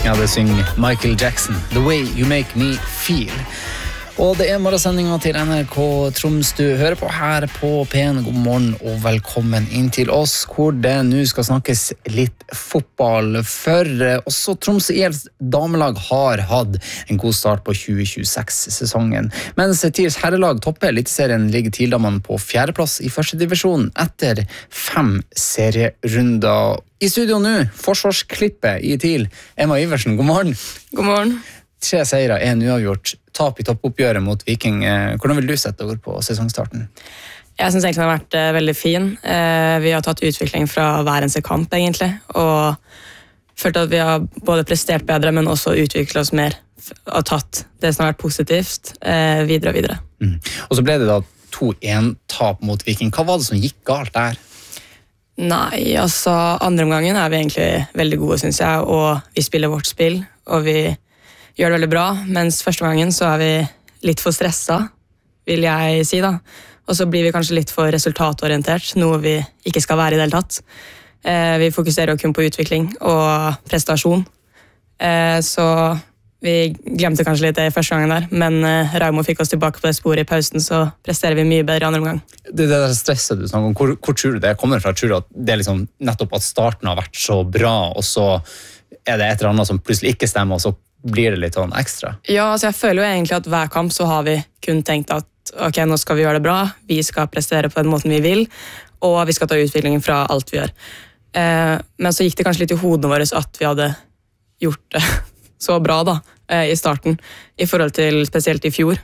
Ja, det synger Michael Jackson, The Way You Make Me Feel. Og det morgensendingen til NRK Troms du hører på her på P1. God morgen og velkommen inn til oss, hvor det nå skal snakkes litt fotball. For også Troms ILs damelag har hatt en god start på 2026-sesongen. Mens TILs herrelag topper eliteserien ligger TIL-damene på 4. plass i første divisjon etter 5 serierunder. I studio nå, forsvarsklippet i TIL, Emma Iversen, god morgen. God morgen. 3 seire, 1 uavgjort, tap i toppoppgjøret mot Viking. Hvordan vil du sette ord på sesongstarten? Jeg synes egentlig den har vært veldig fin. Vi har tatt utvikling fra hver eneste kamp egentlig, og følt at vi har både prestert bedre, men også utviklet oss mer, og tatt det som har vært positivt videre og videre. Og så ble det da 2-1-tap mot Viking. Hva var det som gikk galt der? Nei, altså andre omgangen er vi egentlig veldig gode, synes jeg, og vi spiller vårt spill, og vi gjør det veldig bra, mens første gangen så er vi litt for stresset, vil jeg si da. Og så blir vi kanskje litt for resultatorientert, noe vi ikke skal være i det hele tatt. Vi fokuserer jo kun på utvikling og prestasjon, så vi glemte kanskje litt det i første gangen der, men Raumo fikk oss tilbake på det sporet i pausen, så presterer vi mye bedre i andre omgang. Det der stresset du snakker om, hvor tror du det kommer fra? Tror du at det er liksom nettopp at starten har vært så bra, og så er det et eller annet som plutselig ikke stemmer, og så blir det litt sånn ekstra? Ja, altså jeg føler jo egentlig at hver kamp så har vi kun tenkt at ok, nå skal vi gjøre det bra, vi skal prestere på den måten vi vil, og vi skal ta utviklingen fra alt vi gjør. Men så gikk det kanskje litt i hodene våre at vi hadde gjort det så bra da, i starten, i forhold til spesielt i fjor.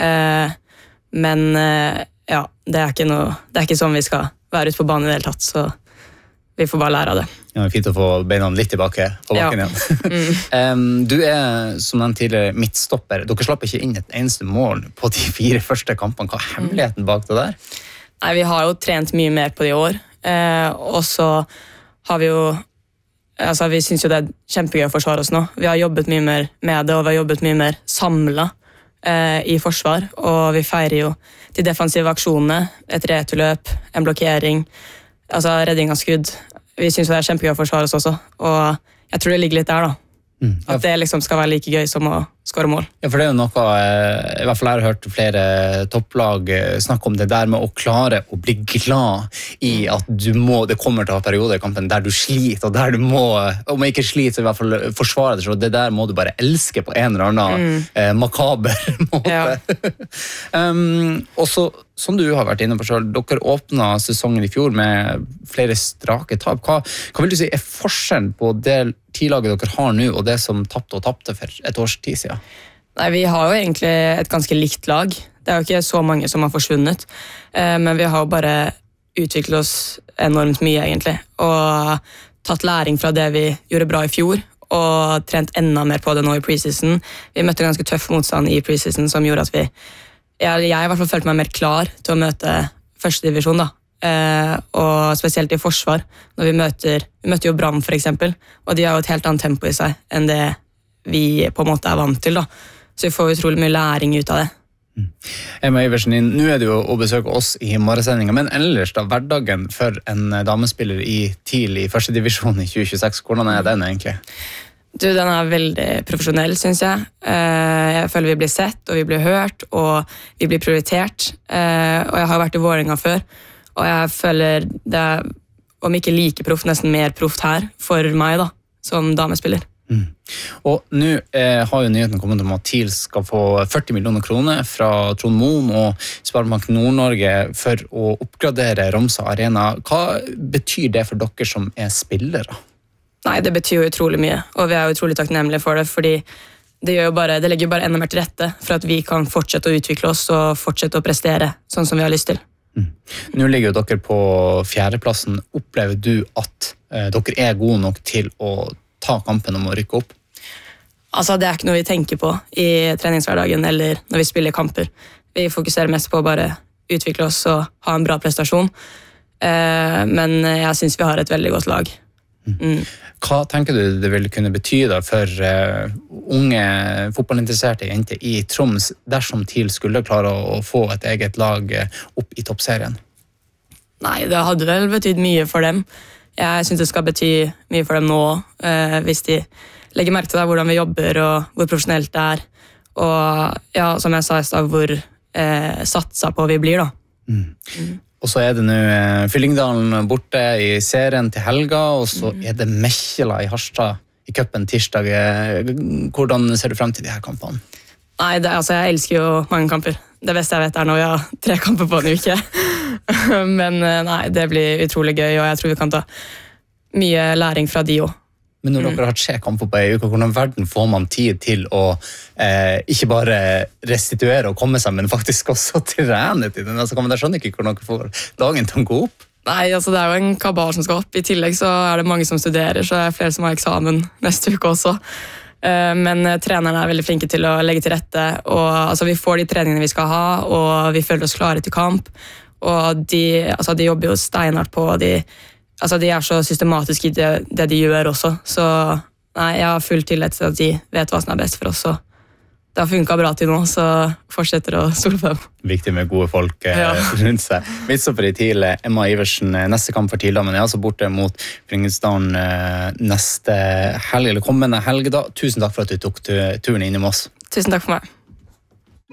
Men ja, det er ikke sånn vi skal være ute på banen i det hele tatt, så vi får bare lære av det. Ja, det er fint å få beina litt tilbake på bakken igjen. Du er, som den tidligere, midtstopper. Dere slapp ikke inn et eneste mål på de 4 første kampene. Hva er hemmeligheten bak det der? Nei, vi har jo trent mye mer på det i år. Og så har vi jo... Altså, vi synes jo det er kjempegøy å forsvare oss nå. Vi har jobbet mye mer med det, og vi har jobbet mye mer samlet i forsvar. Og vi feirer jo de defensive aksjonene, et returløp, en blokkering, altså redding av skudd. Vi synes det er kjempegøy å forsvare oss også, og jeg tror det ligger litt der da. At det liksom skal være like gøy som å skåre mål. Ja, for det er jo noe, i hvert fall jeg har hørt flere topplag snakke om det der med å klare å bli glad i at det kommer til å ha perioder i kampen der du sliter, og der du må, om jeg ikke sliter, så i hvert fall forsvare det, så det der må du bare elske på en eller annen makaber måte. Ja. Og så, som du har vært inne på selv, dere åpnet sesongen i fjor med flere strake tap. Hva vil du si er forskjellen på det tidlaget dere har nå, og det som tapte for et års tid siden? Nei, vi har jo egentlig et ganske likt lag. Det er jo ikke så mange som har forsvunnet, men vi har jo bare utviklet oss enormt mye egentlig, og tatt læring fra det vi gjorde bra i fjor, og trent enda mer på det nå i preseason. Vi møtte ganske tøff motstand i preseason som gjorde at jeg i hvert fall følte meg mer klar til å møte første divisjon da. Og spesielt i forsvar når vi møter jo Brann for eksempel, og de har jo et helt annet tempo i seg enn det vi på en måte er vant til da. Så vi får utrolig mye læring ut av det. Emma Iversen, nå er det jo å besøke oss i morgensendingen, men ellers da, hverdagen for en damespiller i TIL i første divisjon i 2026, hvordan er den egentlig? Du, den er veldig profesjonell, synes jeg. Jeg føler vi blir sett, og vi blir hørt, og vi blir prioritert. Og jeg har vært i Vålerenga før, og jeg føler det er, om ikke like proft, nesten mer proft her for meg da, som damespiller. Og nå har jo nyheten kommet om at TIL skal få 40 millioner kroner fra Trond Moen og Sparebank Nord-Norge for å oppgradere Romsa Arena. Hva betyr det for dere som er spillere? Nei, det betyr jo utrolig mye, og vi er utrolig takknemlige for det, fordi det legger jo bare enda mer til rette for at vi kan fortsette å utvikle oss og fortsette å prestere sånn som vi har lyst til. Nå ligger jo dere på 4. plassen. Opplever du at dere er gode nok til å ta kampen om å rykke opp? Altså, det er ikke noe vi tenker på i treningshverdagen eller når vi spiller kamper. Vi fokuserer mest på å bare utvikle oss og ha en bra prestasjon. Men jeg synes vi har et veldig godt lag. Hva tenker du det vil kunne bety da for unge fotballinteresserte jenter i Troms dersom TIL skulle klare å få et eget lag opp i toppserien? Nei, det hadde vel betydd mye for dem. jeg synes det skal bety mye for dem nå, hvis de legger merke til hvordan vi jobber og hvor profesjonelt det og ja, som jeg sa i stad, hvor satsa på vi blir da. Og så det nå Fyllingdalen borte i serien til helga, og så det Mekjela i Harstad i cupen tirsdag. Hvordan ser du frem til de her kampene? Nei, jeg elsker jo mange kamper. Det beste jeg vet nå, jeg har 3 kamper på en uke. Men nei, det blir utrolig gøy, og jeg tror vi kan ta mye læring fra de også. Men når dere har 3 kamper på en uke, hvordan verden får man tid til å ikke bare restituere og komme seg, men faktisk også trene til den? Altså, jeg skjønner ikke hvordan dere får dagen til å gå opp. Nei, altså det jo en kabal som skal opp. I tillegg så det mange som studerer, så det flere som har eksamen neste uke også. Men trenerne veldig flinke til å legge til rette, og altså, vi får de treningene vi skal ha, og vi føler oss klare til kamp. Og de jobber jo steinhardt på, de så systematiske i det de gjør også. Så nei, jeg har full tillit til at de vet hva som best for oss, og det har funket bra til nå, så fortsetter å stole på dem. Viktig med gode folk rundt seg. Midtstopper i TIL, Emma Iversen, neste kamp for TIL, men jeg borte mot Fyllingdalen neste helg, eller kommende helg da. Tusen takk for at du tok turen inn i Moss. Tusen takk for meg.